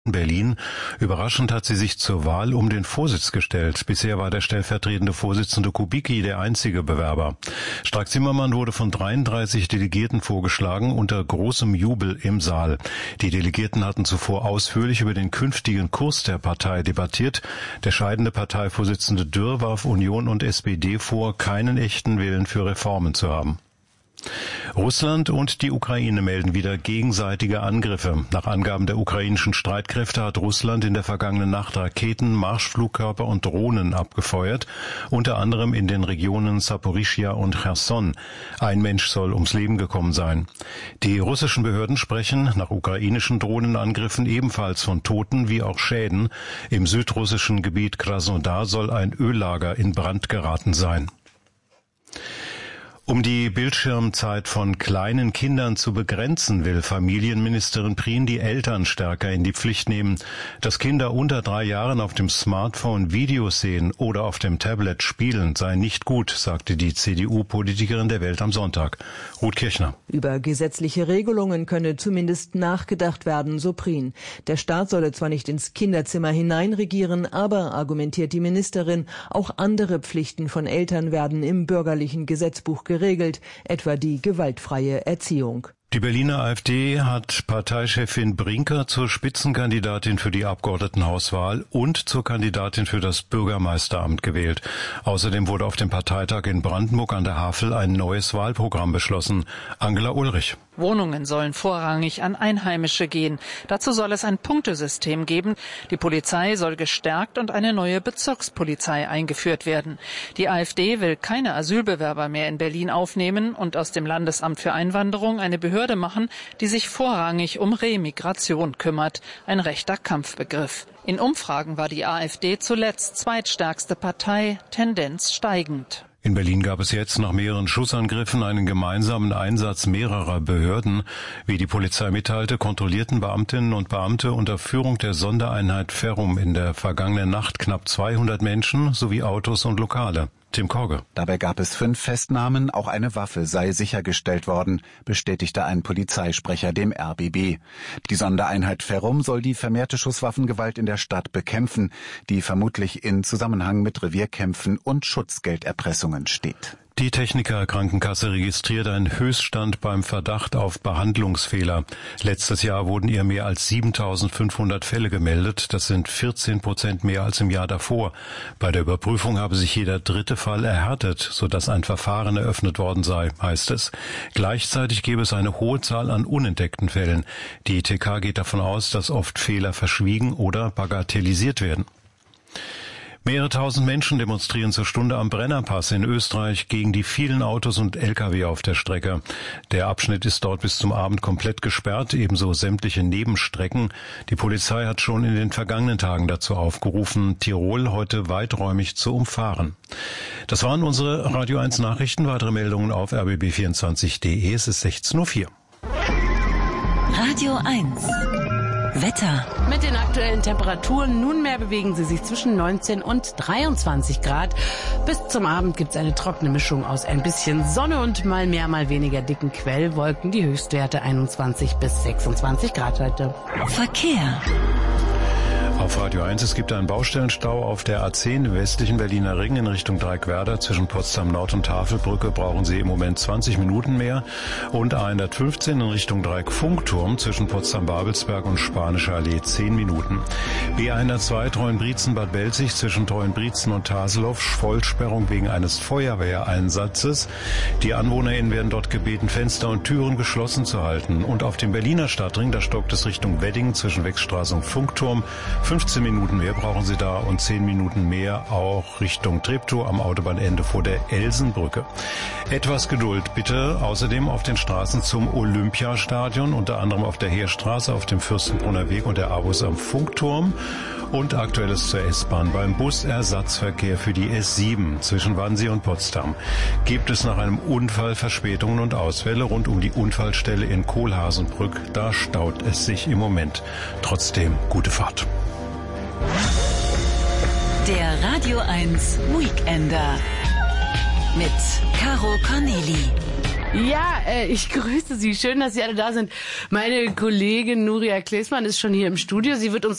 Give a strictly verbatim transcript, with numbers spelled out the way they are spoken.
Berlin. Überraschend hat sie sich zur Wahl um den Vorsitz gestellt. Bisher war der stellvertretende Vorsitzende Kubicki der einzige Bewerber. Strack-Zimmermann wurde von dreiunddreißig Delegierten vorgeschlagen, unter großem Jubel im Saal. Die Delegierten hatten zuvor ausführlich über den künftigen Kurs der Partei debattiert. Der scheidende Parteivorsitzende Dürr warf Union und S P D vor, keinen echten Willen für Reformen zu haben. Russland und die Ukraine melden wieder gegenseitige Angriffe. Nach Angaben der ukrainischen Streitkräfte hat Russland in der vergangenen Nacht Raketen, Marschflugkörper und Drohnen abgefeuert, unter anderem in den Regionen Saporischschja und Cherson. Ein Mensch soll ums Leben gekommen sein. Die russischen Behörden sprechen nach ukrainischen Drohnenangriffen ebenfalls von Toten wie auch Schäden. Im südrussischen Gebiet Krasnodar soll ein Öllager in Brand geraten sein. Um die Bildschirmzeit von kleinen Kindern zu begrenzen, will Familienministerin Prien die Eltern stärker in die Pflicht nehmen. Dass Kinder unter drei Jahren auf dem Smartphone Videos sehen oder auf dem Tablet spielen, sei nicht gut, sagte die C D U-Politikerin der Welt am Sonntag. Ruth Kirchner. Über gesetzliche Regelungen könne zumindest nachgedacht werden, so Prien. Der Staat solle zwar nicht ins Kinderzimmer hineinregieren, aber, argumentiert die Ministerin, auch andere Pflichten von Eltern werden im bürgerlichen Gesetzbuch geregelt, etwa die gewaltfreie Erziehung. Die Berliner AfD hat Parteichefin Brinker zur Spitzenkandidatin für die Abgeordnetenhauswahl und zur Kandidatin für das Bürgermeisteramt gewählt. Außerdem wurde auf dem Parteitag in Brandenburg an der Havel ein neues Wahlprogramm beschlossen. Angela Ulrich. Wohnungen sollen vorrangig an Einheimische gehen. Dazu soll es ein Punktesystem geben. Die Polizei soll gestärkt und eine neue Bezirkspolizei eingeführt werden. Die AfD will keine Asylbewerber mehr in Berlin aufnehmen und aus dem Landesamt für Einwanderung eine Behörde machen, die sich vorrangig um Remigration kümmert. Ein rechter Kampfbegriff. In Umfragen war die AfD zuletzt zweitstärkste Partei, Tendenz steigend. In Berlin gab es jetzt nach mehreren Schussangriffen einen gemeinsamen Einsatz mehrerer Behörden. Wie die Polizei mitteilte, kontrollierten Beamtinnen und Beamte unter Führung der Sondereinheit Ferrum in der vergangenen Nacht knapp zweihundert Menschen sowie Autos und Lokale. Tim Korge. Dabei gab es fünf Festnahmen, auch eine Waffe sei sichergestellt worden, bestätigte ein Polizeisprecher dem R B B. Die Sondereinheit Ferrum soll die vermehrte Schusswaffengewalt in der Stadt bekämpfen, die vermutlich in Zusammenhang mit Revierkämpfen und Schutzgelderpressungen steht. Die Techniker Krankenkasse registriert einen Höchststand beim Verdacht auf Behandlungsfehler. Letztes Jahr wurden ihr mehr als siebentausendfünfhundert Fälle gemeldet. Das sind vierzehn Prozent mehr als im Jahr davor. Bei der Überprüfung habe sich jeder dritte Fall erhärtet, sodass ein Verfahren eröffnet worden sei, heißt es. Gleichzeitig gäbe es eine hohe Zahl an unentdeckten Fällen. Die I T K geht davon aus, dass oft Fehler verschwiegen oder bagatellisiert werden. Mehrere tausend Menschen demonstrieren zur Stunde am Brennerpass in Österreich gegen die vielen Autos und L K W auf der Strecke. Der Abschnitt ist dort bis zum Abend komplett gesperrt, ebenso sämtliche Nebenstrecken. Die Polizei hat schon in den vergangenen Tagen dazu aufgerufen, Tirol heute weiträumig zu umfahren. Das waren unsere Radio eins Nachrichten. Weitere Meldungen auf r b b vierundzwanzig punkt d e. Es ist sechzehn Uhr vier. Radio eins. Wetter. Mit den aktuellen Temperaturen nunmehr bewegen sie sich zwischen neunzehn und dreiundzwanzig Grad. Bis zum Abend gibt es eine trockene Mischung aus ein bisschen Sonne und mal mehr, mal weniger dicken Quellwolken. Die Höchstwerte einundzwanzig bis sechsundzwanzig Grad heute. Verkehr. Auf Radio eins, es gibt einen Baustellenstau auf der A zehn im westlichen Berliner Ring in Richtung Dreieckwerder. Zwischen Potsdam Nord und Tafelbrücke brauchen Sie im Moment zwanzig Minuten mehr. Und A hundertfünfzehn in Richtung Dreieck Funkturm zwischen Potsdam-Babelsberg und Spanische Allee zehn Minuten. B hundertzwei Treuenbrietzen-Bad Belzig zwischen Treuenbrietzen und Taselow Vollsperrung wegen eines Feuerwehreinsatzes. Die AnwohnerInnen werden dort gebeten, Fenster und Türen geschlossen zu halten. Und auf dem Berliner Stadtring, da stockt es Richtung Wedding zwischen Wechstraße und Funkturm. fünfzehn Minuten mehr brauchen Sie da und zehn Minuten mehr auch Richtung Treptow am Autobahnende vor der Elsenbrücke. Etwas Geduld bitte. Außerdem auf den Straßen zum Olympiastadion, unter anderem auf der Heerstraße, auf dem Fürstenbrunner Weg und der Abus am Funkturm. Und Aktuelles zur S-Bahn. Beim Busersatzverkehr für die S sieben zwischen Wannsee und Potsdam gibt es nach einem Unfall Verspätungen und Ausfälle rund um die Unfallstelle in Kohlhaasenbrück. Da staut es sich im Moment. Trotzdem gute Fahrt. Der Radio eins Weekender mit Caro Corneli. Ja, äh, ich grüße Sie. Schön, dass Sie alle da sind. Meine Kollegin Nuria Klesmann ist schon hier im Studio. Sie wird uns